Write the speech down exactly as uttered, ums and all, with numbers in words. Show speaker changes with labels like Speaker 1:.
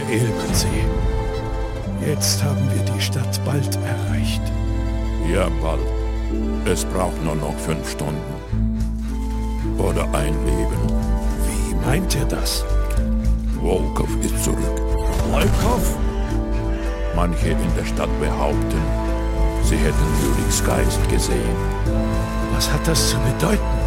Speaker 1: Elbensee. Jetzt haben wir die Stadt bald erreicht.
Speaker 2: Ja, bald. Es braucht nur noch fünf Stunden. Oder ein Leben.
Speaker 1: Wie meint ihr das?
Speaker 2: Volkov ist zurück.
Speaker 1: Volkov?
Speaker 2: Manche in der Stadt behaupten, sie hätten Lyriks Geist gesehen.
Speaker 1: Was hat das zu bedeuten?